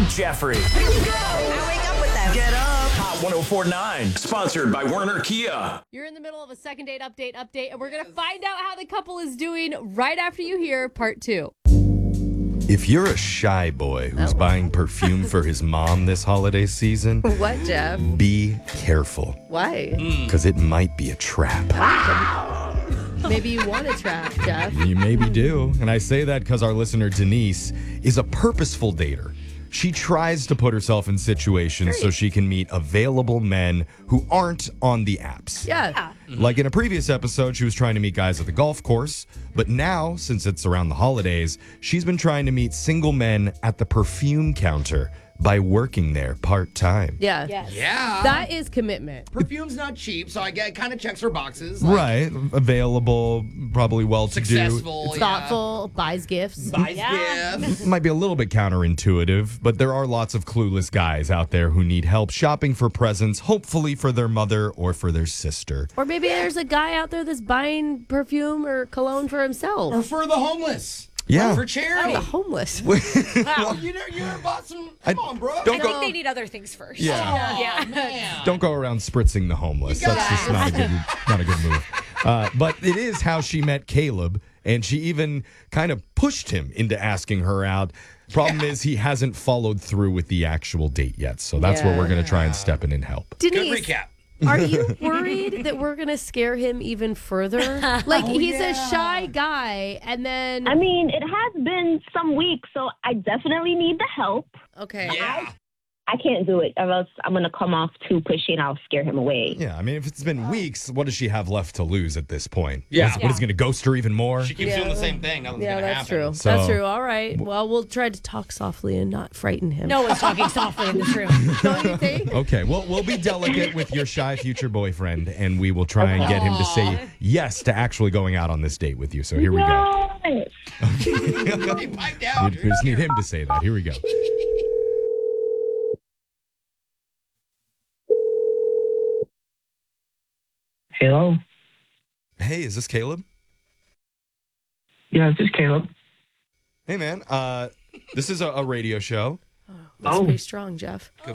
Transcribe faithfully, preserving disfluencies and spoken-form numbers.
and Jeffrey. I wake up with them. Get up. Hot one oh four point nine. Sponsored by Werner Kia. You're in the middle of a second date update update, and we're going to find out how the couple is doing right after you hear part two. If you're a shy boy who's Oh. buying perfume for his mom this holiday season, What, Jeff? be careful, Why? because it might be a trap. Maybe you want a trap, Jeff. You maybe do. And I say that because our listener, Denise, is a purposeful dater. She tries to put herself in situations so she can meet available men who aren't on the apps. Yeah. Like in a previous episode, she was trying to meet guys at the golf course. But now, since it's around the holidays, she's been trying to meet single men at the perfume counter by working there part-time. Yeah. Yeah. That is commitment. Perfume's not cheap, so I get it kind of checks her boxes. Like, Right. Available, probably well-to-do. Successful. It's yeah. thoughtful, buys gifts. Buys gifts. It might be a little bit counterintuitive, but there are lots of clueless guys out there who need help shopping for presents, hopefully for their mother or for their sister. Or maybe there's a guy out there that's buying perfume or cologne for himself. Or for the homeless. Yeah. Or for charity. The homeless. Wow. You know, you ever bought some? Come I- on, bro. don't I go- think they need other things first. Yeah. Yeah. Man. Don't go around spritzing the homeless. That's just not a good, not a good move. Uh, but it is how she met Caleb, and she even kind of pushed him into asking her out. Problem is, he hasn't followed through with the actual date yet, so that's where we're going to try and step in and help. Good Denise, recap. are you worried that we're going to scare him even further? Like, he's a shy guy, and then... I mean, it has been some weeks, so I definitely need the help. Okay. Yeah. I can't do it, or else I'm going to come off too pushy and I'll scare him away. Yeah, I mean, if it's been weeks, what does she have left to lose at this point? Yeah. What is, what is going to ghost her even more? She keeps Yeah. doing the same thing. Nothing's Yeah, gonna that's happen. true. So- that's true. All right. Well, we'll try to talk softly and not frighten him. No one's talking softly in this room. Don't you think? Okay, well, we'll be delicate with your shy future boyfriend, and we will try and get him to say yes to actually going out on this date with you. So here we go. Yes. Hey, pipe down. We we just need him to say that. Here we go. Hello? Hey, is this Caleb? Yeah, this is Caleb. Hey, man. Uh, this is a, a radio show. That's pretty strong, Jeff.